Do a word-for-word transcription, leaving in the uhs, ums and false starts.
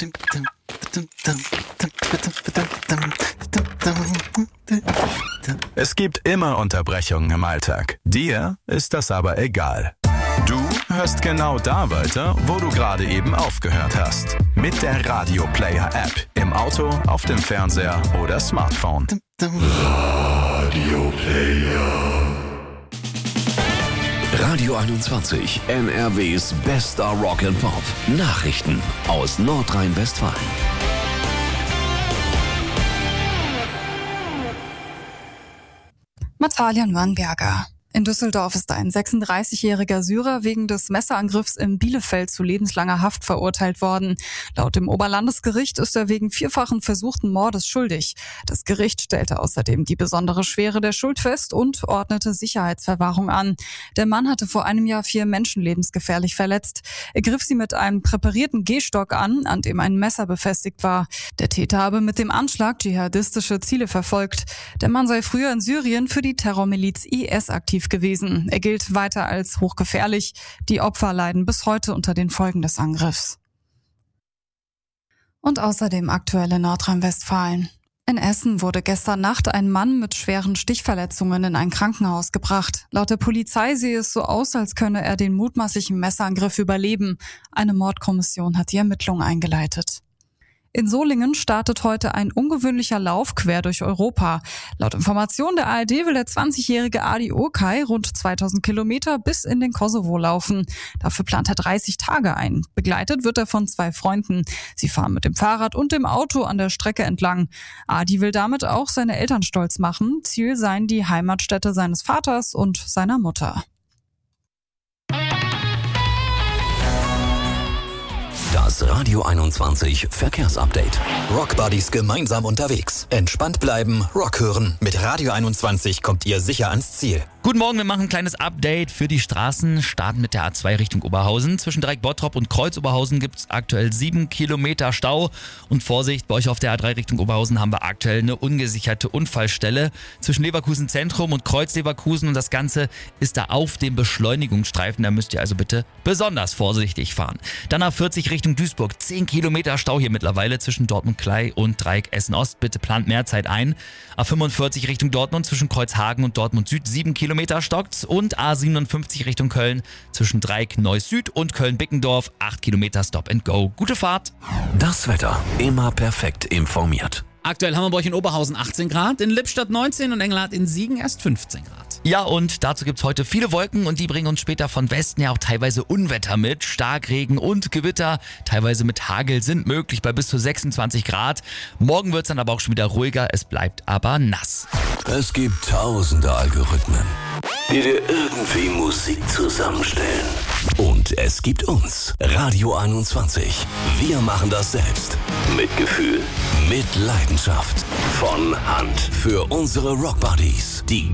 Es gibt immer Unterbrechungen im Alltag. Dir ist das aber egal. Du hörst genau da weiter, wo du gerade eben aufgehört hast. Mit der Radio Player App. Im Auto, auf dem Fernseher oder Smartphone. Radio Player. Radio einundzwanzig, N R Ws bester Rock and Pop. Nachrichten aus Nordrhein-Westfalen. Matalian Wannberger. In Düsseldorf ist ein sechsunddreißigjähriger Syrer wegen des Messerangriffs in Bielefeld zu lebenslanger Haft verurteilt worden. Laut dem Oberlandesgericht ist er wegen vierfachen versuchten Mordes schuldig. Das Gericht stellte außerdem die besondere Schwere der Schuld fest und ordnete Sicherheitsverwahrung an. Der Mann hatte vor einem Jahr vier Menschen lebensgefährlich verletzt. Er griff sie mit einem präparierten Gehstock an, an dem ein Messer befestigt war. Der Täter habe mit dem Anschlag dschihadistische Ziele verfolgt. Der Mann sei früher in Syrien für die Terrormiliz I S aktiv gewesen. Er gilt weiter als hochgefährlich. Die Opfer leiden bis heute unter den Folgen des Angriffs. Und außerdem aktuell in Nordrhein-Westfalen. In Essen wurde gestern Nacht ein Mann mit schweren Stichverletzungen in ein Krankenhaus gebracht. Laut der Polizei sehe es so aus, als könne er den mutmaßlichen Messerangriff überleben. Eine Mordkommission hat die Ermittlungen eingeleitet. In Solingen startet heute ein ungewöhnlicher Lauf quer durch Europa. Laut Informationen der A R D will der zwanzigjährige Adi Okay rund zweitausend Kilometer bis in den Kosovo laufen. Dafür plant er dreißig Tage ein. Begleitet wird er von zwei Freunden. Sie fahren mit dem Fahrrad und dem Auto an der Strecke entlang. Adi will damit auch seine Eltern stolz machen. Ziel seien die Heimatstätte seines Vaters und seiner Mutter. Das Radio einundzwanzig Verkehrsupdate. Rockbuddies gemeinsam unterwegs. Entspannt bleiben, Rock hören. Mit Radio einundzwanzig kommt ihr sicher ans Ziel. Guten Morgen, wir machen ein kleines Update für die Straßen. Starten mit der A zwei Richtung Oberhausen. Zwischen Dreieck-Bottrop und Kreuz-Oberhausen gibt es aktuell sieben Kilometer Stau. Und Vorsicht, bei euch auf der A drei Richtung Oberhausen haben wir aktuell eine ungesicherte Unfallstelle zwischen Leverkusen Zentrum und Kreuz-Leverkusen. Und das Ganze ist da auf dem Beschleunigungsstreifen. Da müsst ihr also bitte besonders vorsichtig fahren. Dann A vierzig Richtung Duisburg. zehn Kilometer Stau hier mittlerweile zwischen Dortmund-Klei und Dreieck Essen-Ost. Bitte plant mehr Zeit ein. A fünfundvierzig Richtung Dortmund zwischen Kreuzhagen und Dortmund Süd. sieben Kilometer stockt's. Und A siebenundfünfzig Richtung Köln zwischen Dreieck Neuss Süd und Köln-Bickendorf. acht Kilometer Stop and Go. Gute Fahrt. Das Wetter immer perfekt informiert. Aktuell haben wir bei euch in Oberhausen achtzehn Grad, in Lippstadt neunzehn und Engelhardt in Siegen erst fünfzehn Grad. Ja, und dazu gibt's heute viele Wolken und die bringen uns später von Westen ja auch teilweise Unwetter mit. Starkregen und Gewitter, teilweise mit Hagel sind möglich bei bis zu sechsundzwanzig Grad. Morgen wird's dann aber auch schon wieder ruhiger, es bleibt aber nass. Es gibt tausende Algorithmen, die dir irgendwie Musik zusammenstellen. Und es gibt uns, Radio einundzwanzig. Wir machen das selbst. Mit Gefühl, mit Leidenschaft. Von Hand. Für unsere Rockbuddies, die